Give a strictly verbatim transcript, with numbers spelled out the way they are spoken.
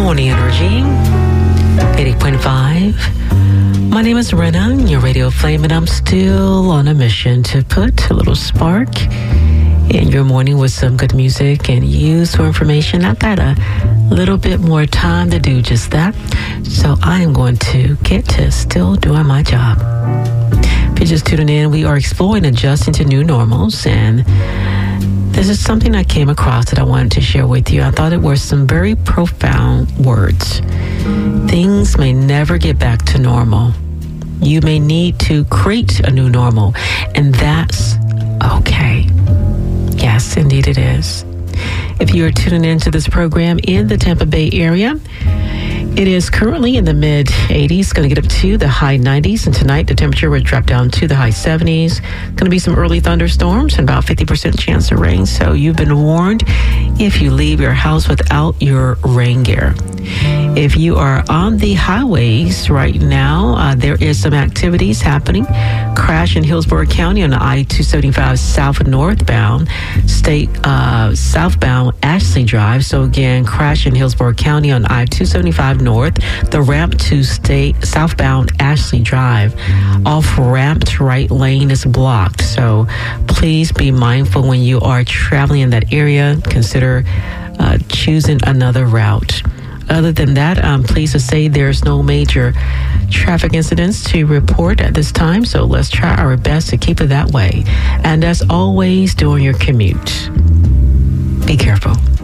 Morning Energy, eighty point five. My name is Rena, your radio flame, and I'm still on a mission to put a little spark in your morning with some good music and useful information. I've got a little bit more time to do just that, so I am going to get to still doing my job. If you're just tuning in, we are exploring adjusting to new normals, and this is something I came across that I wanted to share with you. I thought it were some very profound words. Things may never get back to normal. You may need to create a new normal, and that's okay. Yes, indeed it is. If you are tuning into this program in the Tampa Bay area, it is currently in the mid eighties, going to get up to the high nineties, and tonight the temperature will drop down to the high seventies. Going to be some early thunderstorms and about fifty percent chance of rain, so you've been warned if you leave your house without your rain gear. If you are on the highways right now, uh, there is some activities happening. Crash in Hillsborough County on the I two seventy-five south northbound, state uh, southbound Ashley Drive. So again, crash in Hillsborough County on I two seventy-five north, the ramp to state southbound Ashley Drive. Off ramped right lane is blocked. So please be mindful when you are traveling in that area. Consider uh, choosing another route. Other than that, I'm pleased to say there's no major traffic incidents to report at this time, so let's try our best to keep it that way. And as always, during your commute, be careful.